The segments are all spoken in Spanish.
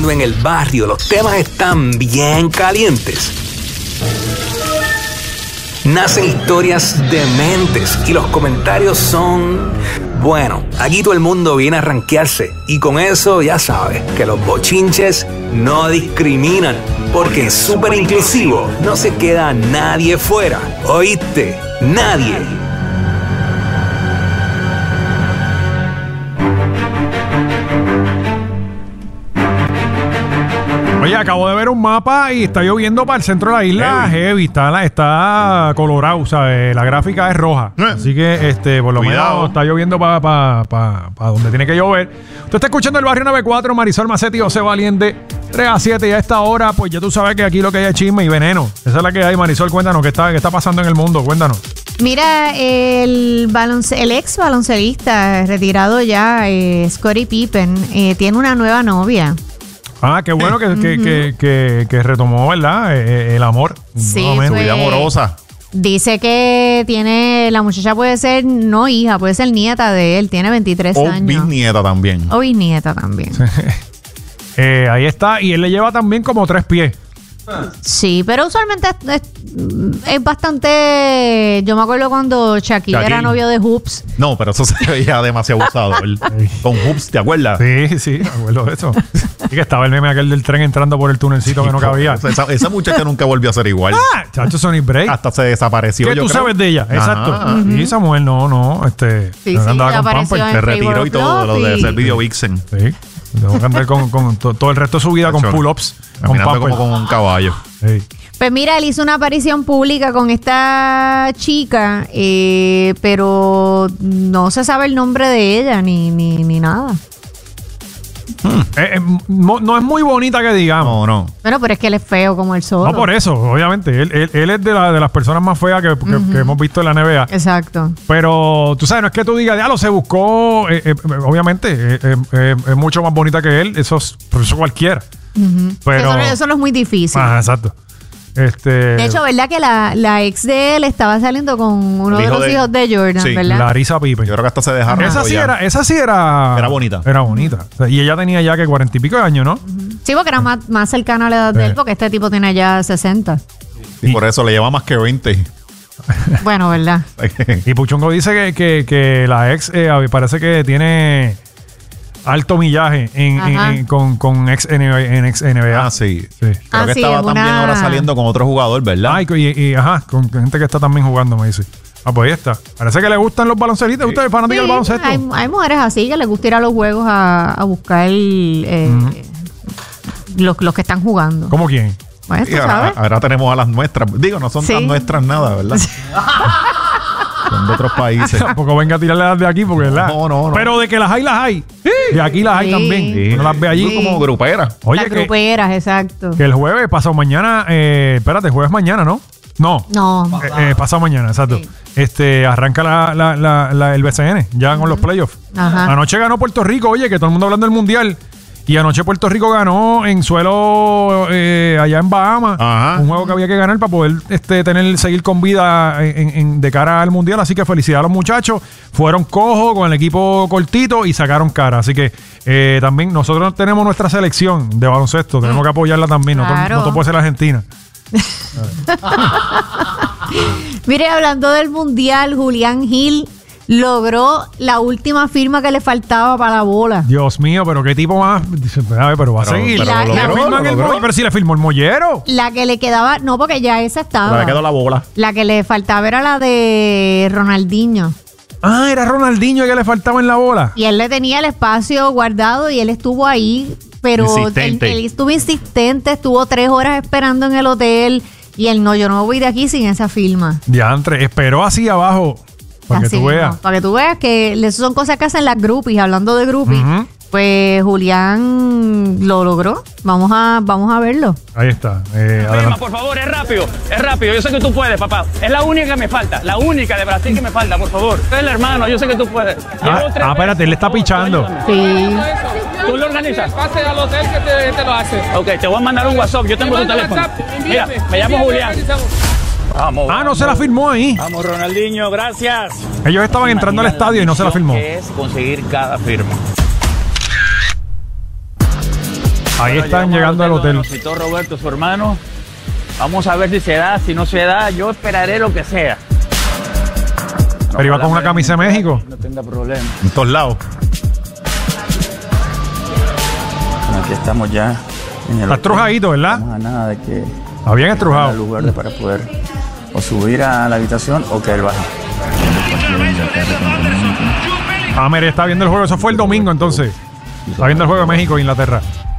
cuando en el barrio los temas están bien calientes, nacen historias dementes y los comentarios son... Bueno, aquí todo el mundo viene a rankearse y con eso ya sabes que los bochinches no discriminan, porque en Súper Inclusivo no se queda nadie fuera. ¿Oíste? Nadie. Oye, acabo de ver un mapa y está lloviendo para el centro de la isla. Heavy, está colorado, ¿sabes? La gráfica es roja. Así que, por lo menos está lloviendo para donde tiene que llover. Usted está escuchando el Barrio 94, Marisol Macetti, José Valiente, 3 a 7. Y a esta hora, pues ya tú sabes que aquí lo que hay es chisme y veneno. Esa es la que hay, Marisol. Cuéntanos, ¿qué está pasando en el mundo? Cuéntanos. Mira, el ex baloncelista retirado ya, Scottie Pippen, tiene una nueva novia. Ah, qué bueno que retomó, ¿verdad? El amor. Sí, vida amorosa. Dice que la muchacha puede ser, no hija, puede ser nieta de él, tiene 23 años. O bisnieta también. O bisnieta también. Ahí está, y él le lleva también como 3 pies. Sí, pero usualmente es bastante... Yo me acuerdo cuando Shaquille era novio de Hoops. No, pero eso se veía demasiado usado. Con Hoops, ¿te acuerdas? Sí, me acuerdo de eso. Y que estaba el meme aquel del tren entrando por el tunelcito que no cabía. Esa muchacha nunca volvió a ser igual. Chacho, Sonic Break. Hasta se desapareció. ¿Qué tú sabes de ella? Exacto. Y esa mujer no. Sí, andaba con Pampers. Se retiró y todo lo de ser video vixen. Sí. Tengo que andar con todo el resto de su vida con pull-ups. Caminando como con un caballo. Sí. Pues mira, él hizo una aparición pública con esta chica, pero no se sabe el nombre de ella ni nada. No es muy bonita que digamos. No. Bueno, pero es que él es feo como el sol. No por eso, obviamente. Él es de las personas más feas que hemos visto en la NBA. Exacto. Pero tú sabes, no es que tú digas, ya lo se buscó. Obviamente, es mucho más bonita que él. Por eso cualquiera. Pero eso no es muy difícil. Exacto. De hecho, ¿verdad que la ex de él estaba saliendo con uno de los hijos de Jordan, sí, ¿verdad? Larissa Pippen. Yo creo que hasta se dejaron. Esa sí era... Era bonita. Era bonita. O sea, y ella tenía ya que 40 y pico de años, ¿no? Sí, porque era más cercana a la edad de él, porque este tipo tiene ya 60. Y por eso le lleva más que 20. Bueno, ¿verdad? Y Puchongo dice que la ex parece que tiene alto millaje con ex NBA. Sí. Creo que estaba también ahora saliendo con otro jugador, ¿verdad? Con gente que está también jugando, me dice. Pues ahí está. Parece que le gustan los baloncelistas. ¿Usted es fanático del baloncesto? Hay mujeres así que les gusta ir a los juegos a buscar los que están jugando. ¿Cómo quién? Pues, y ahora tenemos a las nuestras. Digo, no son tan nuestras nada, ¿verdad? Son de otros países. Tampoco venga a tirarle las de aquí, porque ¿verdad? No. Pero de que las hay. Sí. De aquí las hay también. Sí. No las ve allí. Como gruperas. Oye, las gruperas, exacto. Que el jueves, pasado mañana, jueves mañana, ¿no? No. Pasado mañana, exacto. Sí. Arranca el BCN, ya con los playoffs. Anoche ganó Puerto Rico, oye, que todo el mundo hablando del Mundial. Y anoche Puerto Rico ganó en suelo allá en Bahamas. Un juego que había que ganar para poder seguir con vida de cara al Mundial. Así que felicidades a los muchachos. Fueron cojos con el equipo cortito y sacaron cara. Así que también nosotros tenemos nuestra selección de baloncesto. Tenemos que apoyarla también. Claro. No todo puede ser Argentina. Mire, hablando del Mundial, Julián Gil logró la última firma que le faltaba para la bola. Dios mío, pero qué tipo más. Pero va a seguir. Pero si le firmó el mollero. La que le quedaba, no, porque ya esa estaba. Le quedó la bola. La que le faltaba era la de Ronaldinho. Era Ronaldinho que le faltaba en la bola. Y él le tenía el espacio guardado y él estuvo ahí, pero él estuvo insistente, estuvo 3 horas esperando en el hotel y él yo no voy de aquí sin esa firma. Diantre, esperó así abajo. Para que tú veas. Para que tú veas que esas son cosas que hacen las groupies. Hablando de groupies, pues Julián lo logró. Vamos a verlo. Ahí está. Por favor, es rápido. Yo sé que tú puedes, papá. Es la única que me falta. La única de Brasil que me falta, por favor. Tú eres el hermano, yo sé que tú puedes. Espérate, él le está pichando. Sí. ¿Tú lo organizas? Pase al hotel que te lo hace. Ok, te voy a mandar un WhatsApp. Yo tengo tu teléfono. Mira, me llamo Julián. Vamos. No se la firmó ahí. Vamos, Ronaldinho, gracias. Ellos estaban entrando al estadio y no se la firmó. Es conseguir cada firma. Ahí están llegando al hotel. Nos citó Roberto, su hermano. Vamos a ver si se da, si no se da, yo esperaré lo que sea. Pero iba con una camisa de México. No tenga problema. En todos lados. Bueno, aquí estamos ya en el Está estrujadito, ¿verdad? No a nada de que... Está bien estrujado. Al lugar para poder o subir a la habitación o que él baje. Mire, está viendo el juego. Eso fue el domingo, entonces. Está viendo el juego de México e Inglaterra.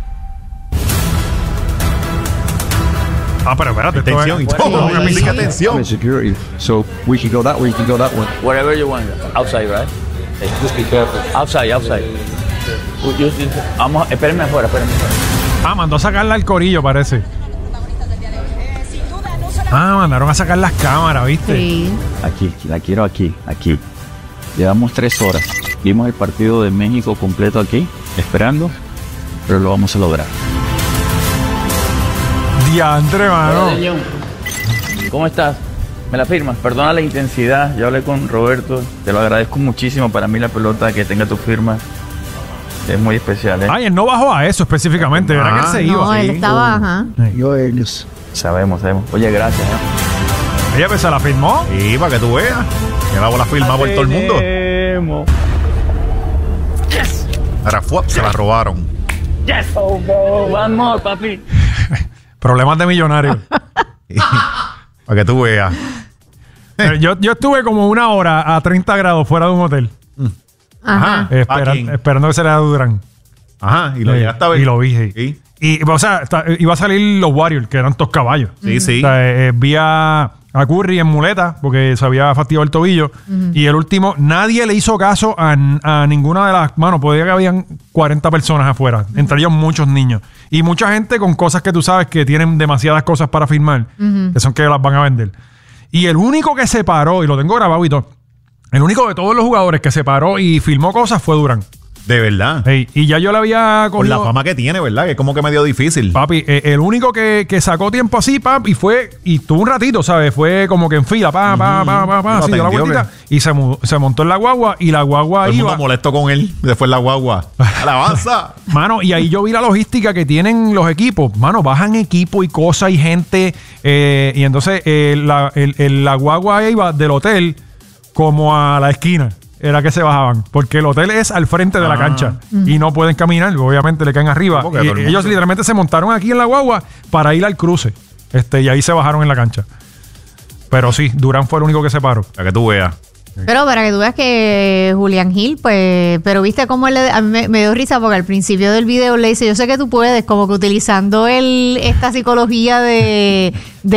Pero espérate. Atención y todo. Atención. Security. So we can go that way, you can go that way. Wherever you want. Outside, right? Hey, just be careful. Outside. Vamos, espérenme afuera. Mandó a sacarla al corillo, parece. Mandaron a sacar las cámaras, ¿viste? Sí. Aquí, la quiero aquí. Llevamos 3 horas. Vimos el partido de México completo aquí, esperando, pero lo vamos a lograr. Diantre, mano. ¿Cómo estás? ¿Me la firmas? Perdona la intensidad. Yo hablé con Roberto. Te lo agradezco muchísimo. Para mí la pelota que tenga tu firma es muy especial, ¿eh? Él no bajó a eso específicamente. ¿Verdad que él se iba? No, él estaba, Ellos. Sabemos. Oye, gracias, Ella pues se la firmó. Y para que tú veas. Que la bola firmada por todo el mundo. Ahora se la robaron. Yes, one more, papi. Problemas de millonarios. Para que tú veas. Yo estuve como 1 hora a 30 grados fuera de un hotel. Ajá. Esperando que se le da Durán. Ajá. Y lo llegaste a ver. Y lo vi. Sí. Y, o sea, iba a salir los Warriors, que eran todos caballos. Sí. O sea, vi a Curry en muleta porque se había fastidiado el tobillo. Y el último, nadie le hizo caso a ninguna de las manos. Podía que habían 40 personas afuera, entre ellos muchos niños. Y mucha gente con cosas que tú sabes que tienen demasiadas cosas para firmar, que son que las van a vender. Y el único que se paró, y lo tengo grabado y todo, el único de todos los jugadores que se paró y filmó cosas fue Durán. De verdad. Y ya yo le había cogido... Con la fama que tiene, ¿verdad? Que es como que medio difícil. Papi, el único que sacó tiempo así, y fue... Y tuvo un ratito, ¿sabes? Fue como que en fila, así dio la vueltita. Y se montó en la guagua y la guagua todo iba... el mundo molesto con él. Después la guagua. ¡Alabanza! Mano, y ahí yo vi la logística que tienen los equipos. Mano, bajan equipo y cosas y gente. Y entonces la guagua iba del hotel como a la esquina. Era que se bajaban. Porque el hotel es al frente de la cancha. Y no pueden caminar. Obviamente le caen arriba. Y ellos literalmente se montaron aquí en la guagua para ir al cruce. Y ahí se bajaron en la cancha. Pero sí, Durán fue el único que se paró. Para que tú veas. Pero para que tú veas que Julián Gil, pues, pero viste cómo a mí me dio risa porque al principio del video le dice, yo sé que tú puedes, como que utilizando esta psicología del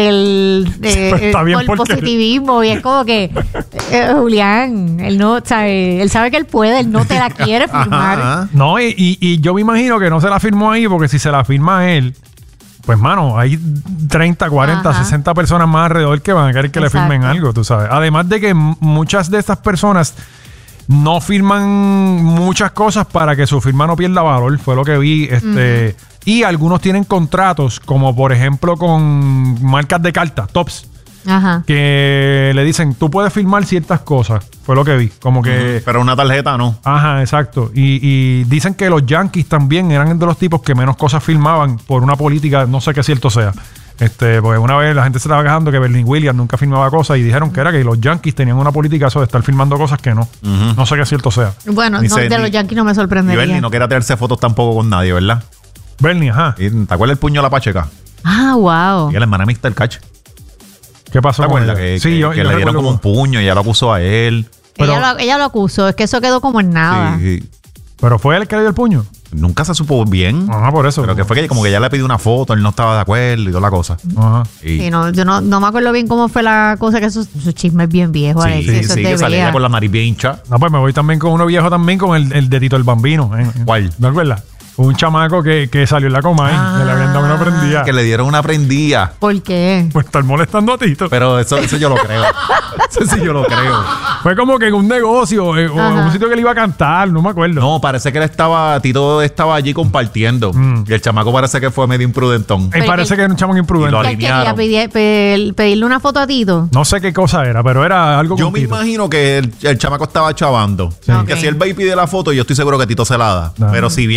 positivismo, y es como que Julián, él no sabe, él sabe que él puede, él no te la quiere firmar. Ajá. No, y yo me imagino que no se la firmó ahí porque si se la firma él, pues, mano, hay 30, 40, 60 personas más alrededor que van a querer que le firmen algo, tú sabes. Además de que muchas de estas personas no firman muchas cosas para que su firma no pierda valor, fue lo que vi. Y algunos tienen contratos, como por ejemplo con marcas de cartas, Tops. Que le dicen, tú puedes firmar ciertas cosas. Fue lo que vi. Como que... Pero una tarjeta no. Ajá, exacto. Y dicen que los Yankees también eran de los tipos que menos cosas firmaban por una política, no sé qué cierto sea. Porque una vez la gente se estaba quejando que Berlin Williams nunca firmaba cosas y dijeron que era que los Yankees tenían una política eso de estar firmando cosas que no. No sé qué cierto sea. Bueno, de los Yankees no me sorprendería. Y Bernie no quiere tirarse fotos tampoco con nadie, ¿verdad? Bernie, ajá. ¿Te acuerdas el puño de la Pacheca? Wow. Y la hermana mixta del Catch. ¿Qué pasó con ella? Que le dieron como un puño y ella lo acusó a él. Pero, ella lo acusó, es que eso quedó como en nada. Sí. ¿Pero fue él que le dio el puño? Nunca se supo bien. Ajá, por eso. Pero que fue que como que ella le pidió una foto, él no estaba de acuerdo y toda la cosa. Ajá. Sí, no, yo no me acuerdo bien cómo fue la cosa, que esos chismes bien viejos. Sí, que salía con la nariz bien hincha. No, pues me voy también con uno viejo también, con el de Tito el Bambino. ¿Cuál? ¿No acuerdas? Un chamaco que salió en la Comay, que le habían dado una prendida. Que le dieron una prendida. ¿Por qué? Pues estar molestando a Tito. Pero eso yo lo creo. Eso sí yo lo creo. Fue como que en un negocio, o en un sitio que le iba a cantar, no me acuerdo. No, parece que Tito estaba allí compartiendo. Y el chamaco parece que fue medio imprudentón. Parece que era un chamaco imprudente. ¿Qué quería pedirle una foto a Tito? No sé qué cosa era, pero era algo yo con Tito. Me imagino que el chamaco estaba chavando. Sí. Que si él va y pide la foto, yo estoy seguro que Tito se la da. Pero si vienes a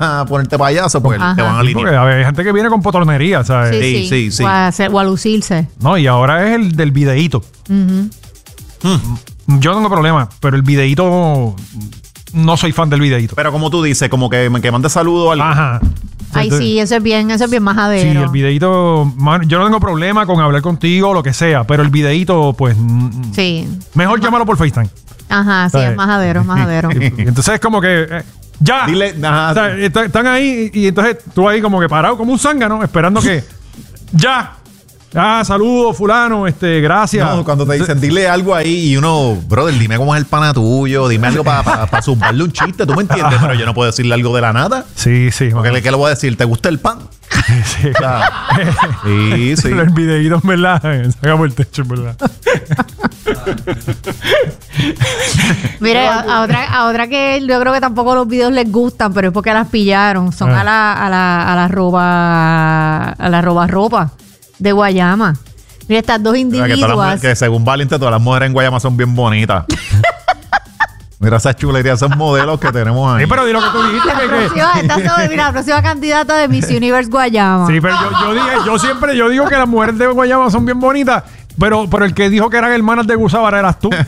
a ponerte payaso, pues te van a alinear. Porque hay gente que viene con potronería, ¿sabes? Sí. O a lucirse. No, y ahora es el del videíto. Yo no tengo problema, pero el videíto... No soy fan del videíto. Pero como tú dices, como que mande saludos al... Ajá. Ay, sí, eso es bien majadero. Sí, el videíto, yo no tengo problema con hablar contigo, lo que sea, pero el videíto, pues... Sí. Mejor llámalo por FaceTime. Ajá, sí, es majadero. Y entonces es como que... ¡ya! Dile, ajá. O sea, están ahí y entonces tú ahí como que parado como un zángano, esperando que... ¡ya! Saludos, fulano, gracias. No, cuando te dicen, dile algo ahí y uno, brother, dime cómo es el pana tuyo, dime algo para zumbarle un chiste, ¿tú me entiendes? Pero yo no puedo decirle algo de la nada. Sí. Porque ¿qué le voy a decir? ¿Te gusta el pan? Sí. Sí. El videíto, en verdad, sacamos el techo, en verdad. Mira, a otra que yo creo que tampoco los videos les gustan, pero es porque las pillaron. Son a la ropa de Guayama. Mira, estas dos individuas. Que según Valiente, todas las mujeres en Guayama son bien bonitas. Mira esas chulerías, esos modelos que tenemos ahí. Sí, pero di lo que tú dijiste. La próxima candidata de Miss Universe Guayama. Sí, pero yo digo que las mujeres de Guayama son bien bonitas, pero el que dijo que eran hermanas de Gusabara eras tú.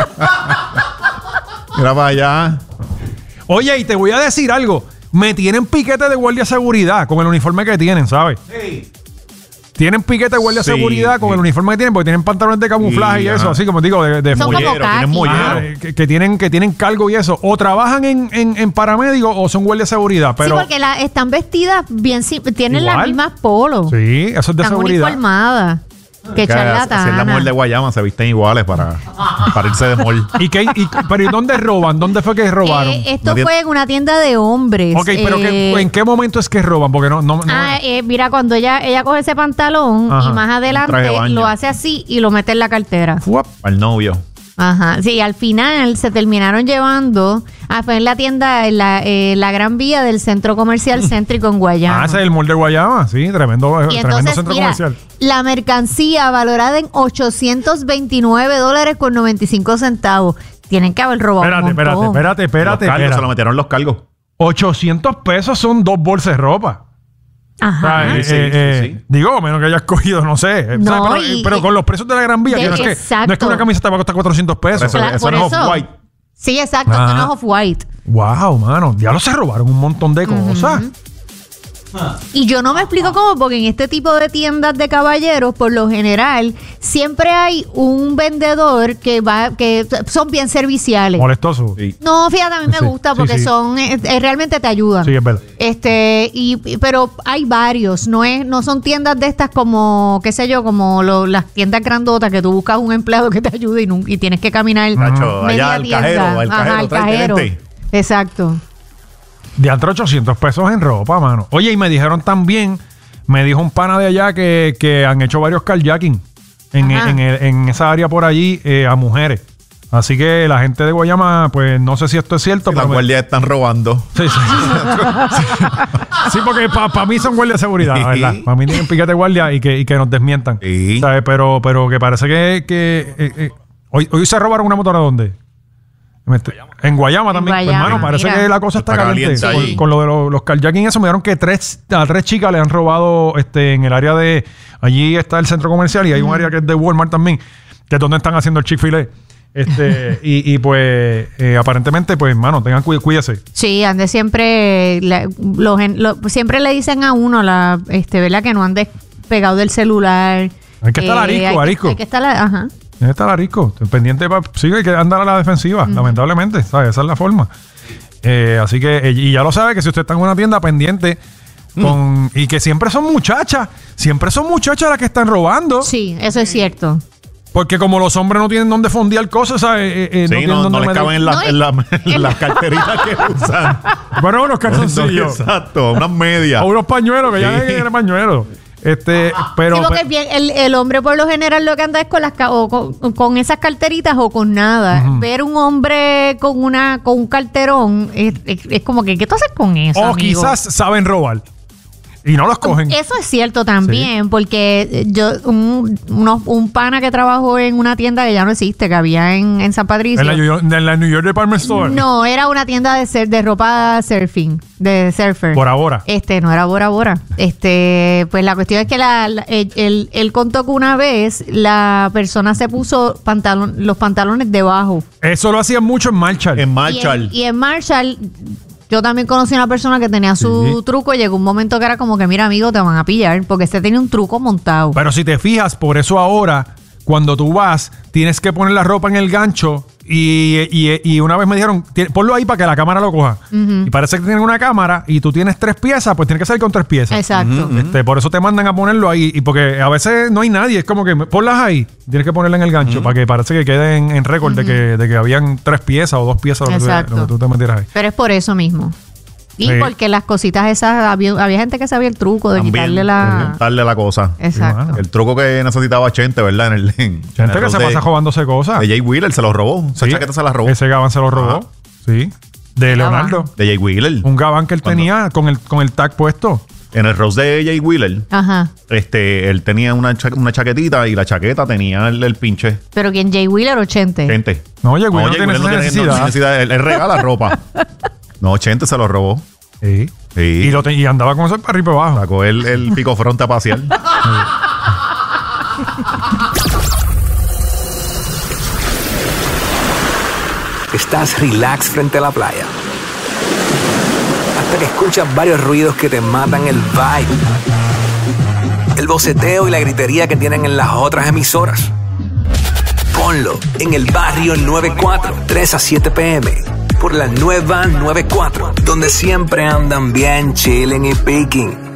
Mira para allá. Oye, y te voy a decir algo. Me tienen piquete de guardia de seguridad con el uniforme que tienen, ¿sabes? Sí. Tienen piquete de guardia de seguridad con el uniforme que tienen, porque tienen pantalones de camuflaje y eso, así como digo, de mollero, tienen mollero. Que tienen cargo y eso. O trabajan en paramédicos o son guardia de seguridad. Pero sí, porque están vestidas bien, tienen las mismas polos. Sí, eso es de están seguridad. Están uniformadas. Que charlatana. Así es la mujer de Guayama, se visten iguales para irse de mall. Pero ¿y dónde roban? ¿Dónde fue que robaron? Esto fue en una tienda de hombres. Ok, pero ¿en qué momento es que roban? Porque no. Mira, cuando ella coge ese pantalón y más adelante lo hace así y lo mete en la cartera. Al novio. Ajá, sí, al final se terminaron llevando fue en la tienda, en la Gran Vía del Centro Comercial Céntrico en Guayama. Ese es el mall de Guayama, sí, tremendo entonces, centro comercial. La mercancía valorada en $829.95. Tienen que haber robado Espérate. Se lo metieron los cargos. 800 pesos son 2 bolsas de ropa. Ajá. Sí. Digo, menos que hayas cogido, no sé. No, pero con los precios de la Gran Vía, no es que una camiseta va a costar 400 pesos. Eso no es Off-White. Sí, exacto, no es Off-White. Wow, mano. Ya se robaron un montón de cosas. Y yo no me explico cómo, porque en este tipo de tiendas de caballeros, por lo general, siempre hay un vendedor que son bien serviciales. Molestoso. Sí. No, fíjate, a mí me gusta porque son realmente te ayudan. Sí, es verdad. Pero hay varios, no son tiendas de estas como, qué sé yo, como las tiendas grandotas que tú buscas un empleado que te ayude y tienes que caminar allá al cajero. Exacto. De entre 800 pesos en ropa, mano. Oye, y me dijeron también, me dijo un pana de allá que han hecho varios carjacking en esa área por allí a mujeres. Así que la gente de Guayama, pues no sé si esto es cierto. Las guardias están robando. Sí. Sí, porque para mí son guardias de seguridad, ¿verdad? Para mí tienen piquete de guardia y que nos desmientan. Sí. ¿Sabes? Pero que parece que hoy se robaron una motora, ¿dónde? En Guayama también, hermano, parece que la cosa está caliente. Con lo de los carjacking, eso me dieron que a tres chicas le han robado en el área de... Allí está el centro comercial y hay un área que es de Walmart también, que es donde están haciendo el Chick-fil-A. y pues aparentemente, pues, hermano, cuídese. Sí, ande siempre... siempre le dicen a uno, ¿verdad? Que no andes pegado del celular. Hay que estar arisco. Hay que estar... Ajá. Tiene que estar arisco, pendiente, sí, hay que andar a la defensiva, lamentablemente, ¿sabes? Esa es la forma. Así que, y ya lo sabe que si usted está en una tienda pendiente y que siempre son muchachas las que están robando. Sí, eso es cierto. Porque como los hombres no tienen dónde fondear cosas, ¿sabes? No les caben en las carteritas que usan. Bueno, unos calzoncillos. Exacto, unas medias. O unos pañuelos, que ya tienen pañuelos. Pero sí, porque bien, el hombre por lo general lo que anda es con esas carteritas o con nada. Ver un hombre con un carterón es como que ¿qué tú haces con eso, o amigo? quizás saben robar. Y no los cogen. Eso es cierto también, porque yo, un pana que trabajó en una tienda que ya no existe, que había en San Patricio. En la New York Department Store. No, era una tienda de ropa surfing, de surfer. Bora Bora. No era Bora Bora. Pues la cuestión es que él contó que una vez la persona se puso los pantalones debajo. Eso lo hacían mucho en Marshall. Y en Marshall, yo también conocí a una persona que tenía su truco y llegó un momento que era como que, mira, amigo, te van a pillar porque este tenía un truco montado. Pero si te fijas, por eso ahora, cuando tú vas, tienes que poner la ropa en el gancho y una vez me dijeron, ponlo ahí para que la cámara lo coja. Y parece que tienen una cámara y tú tienes 3 piezas, pues tienes que salir con 3 piezas. Exacto. Por eso te mandan a ponerlo ahí. Y porque a veces no hay nadie, es como que ponlas ahí, tienes que ponerla en el gancho para que parece que quede en récord de que habían 3 piezas o 2 piezas lo que tú te metieras ahí. Pero es por eso mismo. Y porque las cositas esas, había gente que sabía el truco de quitarle la cosa. Exacto. El truco que necesitaba Chente, ¿verdad? Chente que se pasa robándose cosas. De Jay Wheeler se lo robó. Esa chaqueta se la robó. Ese gabán se lo robó. Sí. De Leonardo. De Jay Wheeler. Un gabán que él tenía con el tag puesto. En el roast de Jay Wheeler, él tenía una chaquetita y la chaqueta tenía el pinche. ¿Pero quién? ¿Jay Wheeler o Chente? Chente. No, Jay Wheeler no tiene necesidad. Él regala ropa. No, Chente se lo robó. Sí. Y andaba con eso para arriba y para abajo. Sacó el pico fronte a pasear. Estás relax frente a la playa. Hasta que escuchas varios ruidos que te matan el vibe. El boceteo y la gritería que tienen en las otras emisoras. Ponlo en el barrio 94, 3 a 7 p.m. por la nueva 94, donde siempre andan bien chilling y picking.